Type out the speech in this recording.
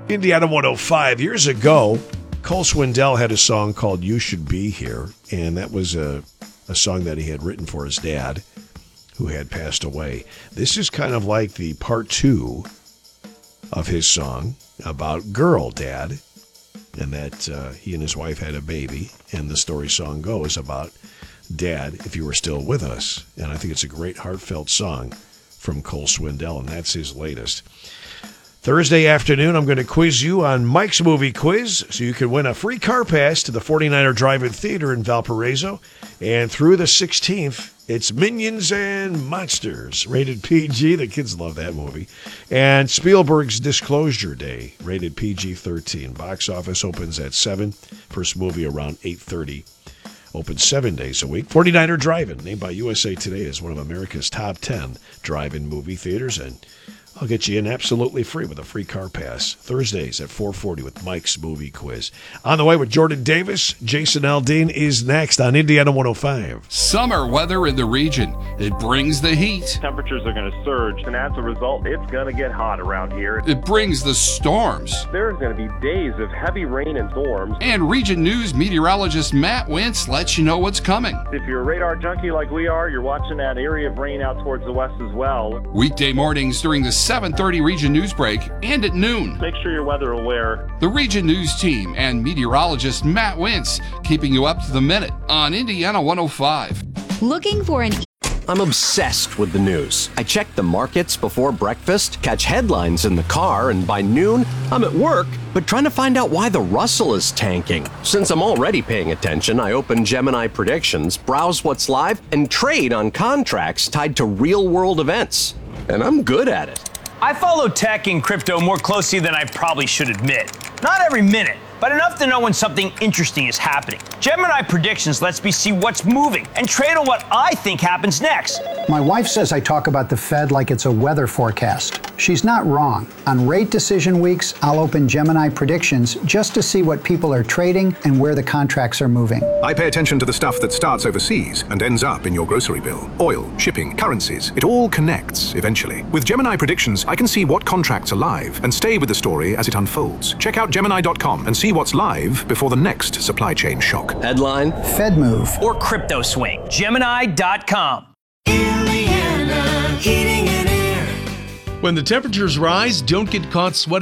Indiana 105. Years ago, Cole Swindell had a song called You Should Be Here, and that was a song that he had written for his dad, who had passed away. This is kind of like the part two of his song about Girl Dad, and that he and his wife had a baby, and the story song goes about Dad, if you were still with us. And I think it's a great heartfelt song from Cole Swindell, and that's his latest. Thursday afternoon, I'm going to quiz you on Mike's Movie Quiz, so you can win a free car pass to the 49er Drive-In Theater in Valparaiso. And through the 16th, it's Minions and Monsters, rated PG. The kids love that movie. And Spielberg's Disclosure Day, rated PG-13. Box office opens at 7. First movie around 8:30. Open 7 days a week. 49er Drive-In, named by USA Today as one of America's top 10 drive-in movie theaters. And I'll get you in absolutely free with a free car pass. Thursdays at 4:40 with Mike's Movie Quiz. On the way with Jordan Davis, Jason Aldean is next on Indiana 105. Summer weather in the region. It brings the heat. Temperatures are going to surge, and as a result, it's going to get hot around here. It brings the storms. There's going to be days of heavy rain and storms. And Region News meteorologist Matt Wentz lets you know what's coming. If you're a radar junkie like we are, you're watching that area of rain out towards the west as well. Weekday mornings during the 7:30 Region News break and at noon. Make sure you're weather aware. The Region News team and meteorologist Matt Wentz keeping you up to the minute on Indiana 105. Looking for an I'm obsessed with the news. I check the markets before breakfast, catch headlines in the car, and by noon, I'm at work, but trying to find out why the Russell is tanking. Since I'm already paying attention, I open Gemini Predictions, browse what's live, and trade on contracts tied to real-world events. And I'm good at it. I follow tech and crypto more closely than I probably should admit. Not every minute, but enough to know when something interesting is happening. Gemini Predictions lets me see what's moving and trade on what I think happens next. My wife says I talk about the Fed like it's a weather forecast. She's not wrong. On rate decision weeks, I'll open Gemini Predictions just to see what people are trading and where the contracts are moving. I pay attention to the stuff that starts overseas and ends up in your grocery bill. Oil, shipping, currencies, it all connects eventually. With Gemini Predictions, I can see what contracts are live and stay with the story as it unfolds. Check out Gemini.com and see what's live before the next supply chain shock. Headline: Fed move. Or crypto swing. Gemini.com. Indiana Heating and Air. When the temperatures rise, don't get caught sweating